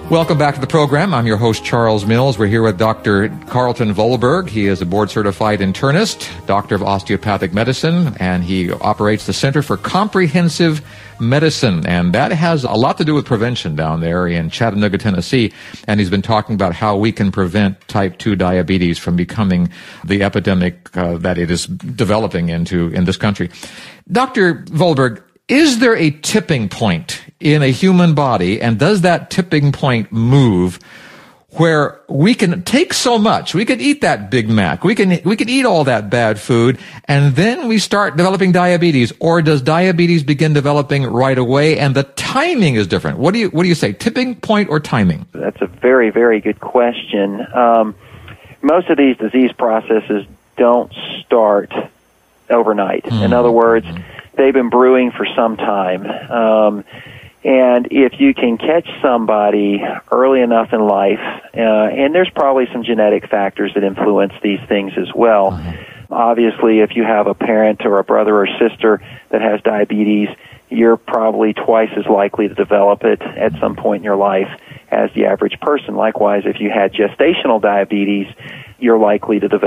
Welcome back to the program. I'm your host, Charles Mills. We're here with Dr. Carlton Vollberg. He is a board-certified internist, doctor of osteopathic medicine, and he operates the Center for Comprehensive Medicine. And that has a lot to do with prevention down there in Chattanooga, Tennessee. And he's been talking about how we can prevent type 2 diabetes from becoming the epidemic that it is developing into in this country. Dr. Vollberg, is there a tipping point in a human body, and does that tipping point move where we can take so much, we can eat that Big Mac, we can eat all that bad food, and then we start developing diabetes? Or does diabetes begin developing right away, and the timing is different? What do you say, tipping point or timing? That's a very, very good question. Most of these disease processes don't start overnight. In other words, they've been brewing for some time. And if you can catch somebody early enough in life, and there's probably some genetic factors that influence these things as well. Obviously, if you have a parent or a brother or sister that has diabetes, you're probably twice as likely to develop it at some point in your life as the average person. Likewise, if you had gestational diabetes, you're more likely to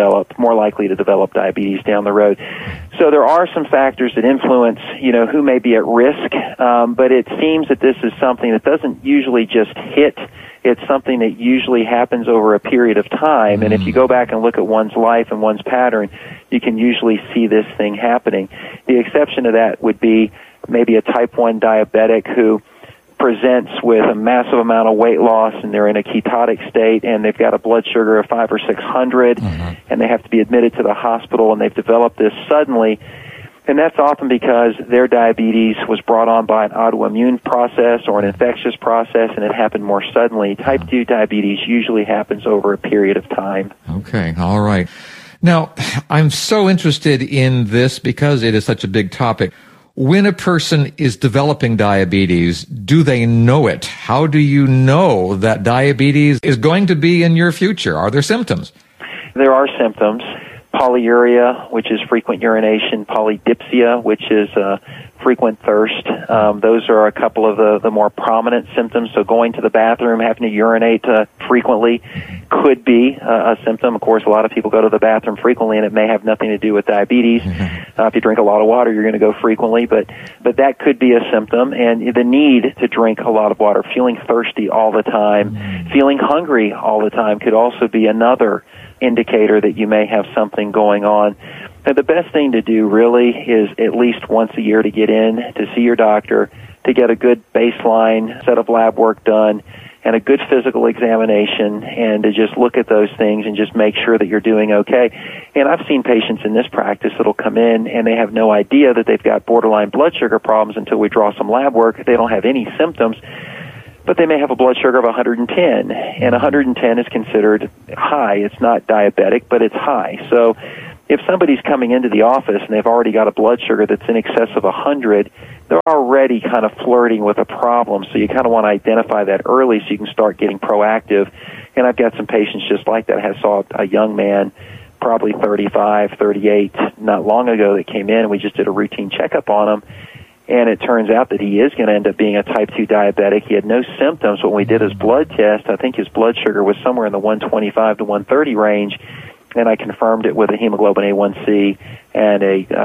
develop diabetes down the road. So there are some factors that influence, who may be at risk, but it seems that this is something that doesn't usually just hit. It's something that usually happens over a period of time, and if you go back and look at one's life and one's pattern, you can usually see this thing happening. The exception to that would be maybe a type 1 diabetic who presents with a massive amount of weight loss, and they're in a ketotic state, and they've got a blood sugar of 500 or 600, and they have to be admitted to the hospital, and they've developed this suddenly. And that's often because their diabetes was brought on by an autoimmune process or an infectious process, and it happened more suddenly. Type 2 diabetes usually happens over a period of time. Okay, all right. Now, I'm so interested in this because it is such a big topic. When a person is developing diabetes, do they know it? How do you know that diabetes is going to be in your future? Are there symptoms? There are symptoms. Polyuria, which is frequent urination, polydipsia, which is frequent thirst. Those are a couple of the more prominent symptoms. So going to the bathroom, having to urinate frequently could be a symptom. Of course, a lot of people go to the bathroom frequently, and it may have nothing to do with diabetes. If you drink a lot of water, you're going to go frequently, but that could be a symptom. And the need to drink a lot of water, feeling thirsty all the time, feeling hungry all the time could also be another indicator that you may have something going on. Now, the best thing to do really is at least once a year to get in to see your doctor, to get a good baseline set of lab work done and a good physical examination, and to just look at those things and just make sure that you're doing okay. And I've seen patients in this practice that'll come in and they have no idea that they've got borderline blood sugar problems until we draw some lab work. They don't have any symptoms, but they may have a blood sugar of 110, and 110 is considered high. It's not diabetic, but it's high. So if somebody's coming into the office and they've already got a blood sugar that's in excess of 100, they're already kind of flirting with a problem. So you kind of want to identify that early so you can start getting proactive. And I've got some patients just like that. I saw a young man, probably 35, 38, not long ago, that came in, and we just did a routine checkup on him. And it turns out that he is going to end up being a type 2 diabetic. He had no symptoms. When we did his blood test, I think his blood sugar was somewhere in the 125 to 130 range, and I confirmed it with a hemoglobin A1C, and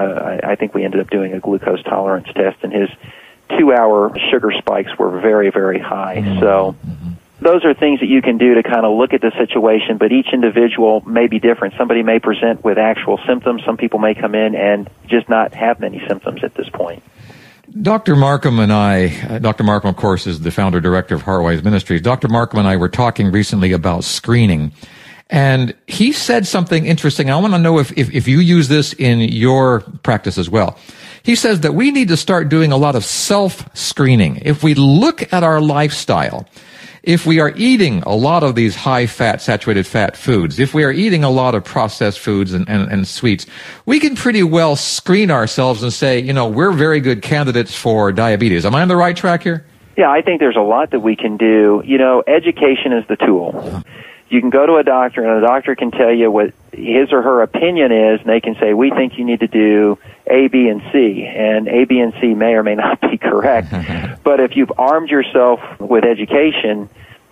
I think we ended up doing a glucose tolerance test, and his 2-hour sugar spikes were very, very high. So those are things that you can do to kind of look at the situation, but each individual may be different. Somebody may present with actual symptoms. Some people may come in and just not have many symptoms at this point. Dr. Markham and I, Dr. Markham, of course, is the founder director of Heartwise Ministries. Dr. Markham and I were talking recently about screening, and he said something interesting. I want to know if you use this in your practice as well. He says that we need to start doing a lot of self-screening. If we look at our lifestyle, if we are eating a lot of these high-fat, saturated fat foods, if we are eating a lot of processed foods and sweets, we can pretty well screen ourselves and say, we're very good candidates for diabetes. Am I on the right track here? Yeah, I think there's a lot that we can do. Education is the tool. You can go to a doctor, and a doctor can tell you what his or her opinion is, and they can say, we think you need to do A, B, and C. And A, B, and C may or may not be correct. But if you've armed yourself with education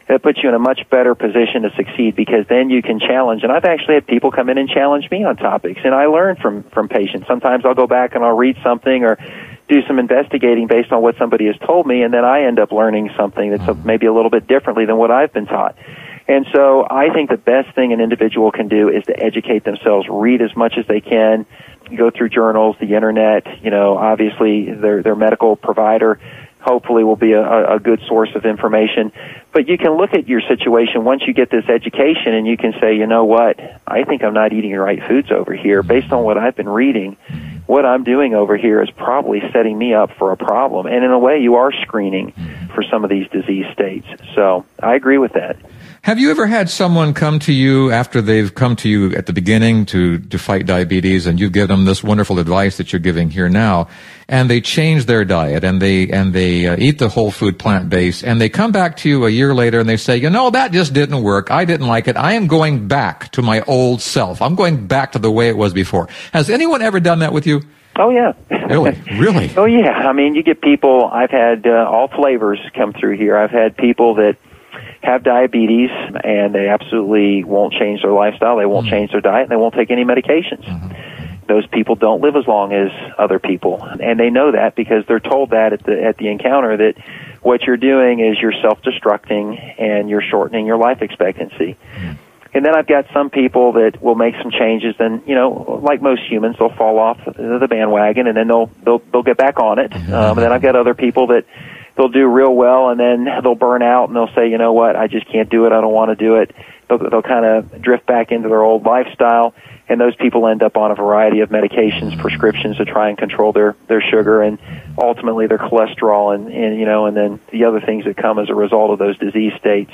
It puts you in a much better position to succeed, because then you can challenge. And I've actually had people come in and challenge me on topics, and I learn from patients. Sometimes I'll go back and I'll read something or do some investigating based on what somebody has told me, and then I end up learning something that's maybe a little bit differently than what I've been taught. And so I think the best thing an individual can do is to educate themselves, read as much as they can, go through journals, the internet, obviously their medical provider hopefully will be a good source of information. But you can look at your situation once you get this education, and you can say, you know what, I think I'm not eating the right foods over here. Based on what I've been reading, what I'm doing over here is probably setting me up for a problem. And in a way, you are screening for some of these disease states. So I agree with that. Have you ever had someone come to you after they've come to you at the beginning to fight diabetes, and you've given them this wonderful advice that you're giving here now, and they change their diet and they eat the whole food plant-based, and they come back to you a year later and they say, that just didn't work. I didn't like it. I am going back to my old self. I'm going back to the way it was before. Has anyone ever done that with you? Oh, yeah. Really? Oh, yeah. I mean, you get people, I've had all flavors come through here. I've had people that have diabetes, and they absolutely won't change their lifestyle. They won't change their diet, and they won't take any medications. Those people don't live as long as other people, and they know that because they're told that at the encounter, that what you're doing is you're self-destructing and you're shortening your life expectancy. And then I've got some people that will make some changes, and like most humans, they'll fall off the bandwagon, and then they'll get back on it. And then I've got other people that they'll do real well, and then they'll burn out, and they'll say, you know what, I just can't do it. I don't want to do it. They'll kind of drift back into their old lifestyle, and those people end up on a variety of medications, prescriptions to try and control their sugar and ultimately their cholesterol, and then the other things that come as a result of those disease states.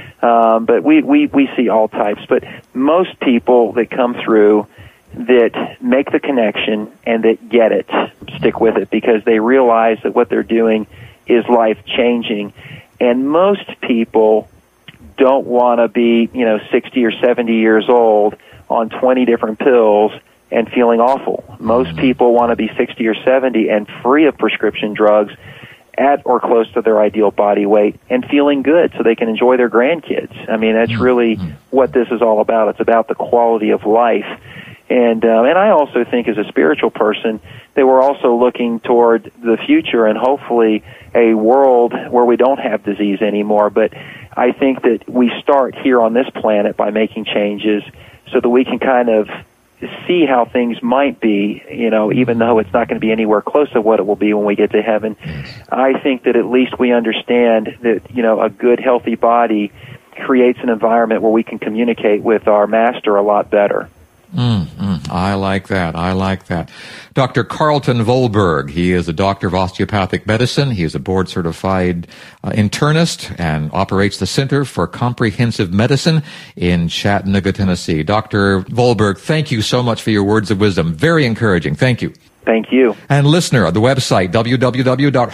But we see all types. But most people that come through that make the connection and that get it stick with it, because they realize that what they're doing is life-changing. And most people don't want to be, 60 or 70 years old on 20 different pills and feeling awful. Most people want to be 60 or 70 and free of prescription drugs at or close to their ideal body weight and feeling good so they can enjoy their grandkids. I mean, that's really what this is all about. It's about the quality of life. And I also think as a spiritual person that we're also looking toward the future and hopefully a world where we don't have disease anymore. But I think that we start here on this planet by making changes so that we can kind of see how things might be, even though it's not going to be anywhere close to what it will be when we get to heaven. I think that at least we understand that, a good, healthy body creates an environment where we can communicate with our master a lot better. I like that. Dr. Carlton Volberg, he is a doctor of osteopathic medicine. He is a board-certified internist and operates the Center for Comprehensive Medicine in Chattanooga, Tennessee. Dr. Volberg, thank you so much for your words of wisdom. Very encouraging. Thank you. Thank you. And listener, the website, www.heartmath.com.